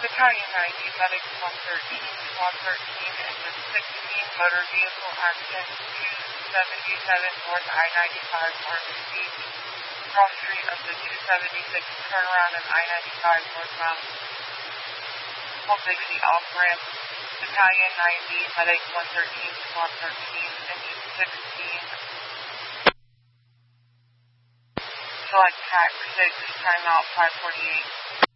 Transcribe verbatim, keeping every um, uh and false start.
Battalion ninety, Medic one thirteen, one thirteen, Engine sixteen, Motor Vehicle Accident two seventy-seven North I ninety-five, Marvin Beach, cross street of the two seventy-six turnaround and I ninety-five northbound, Old Dixie off-ramp. Battalion ninety, Medic one thirteen, one thirteen, Engine sixteen, select track six, timeout five forty-eight.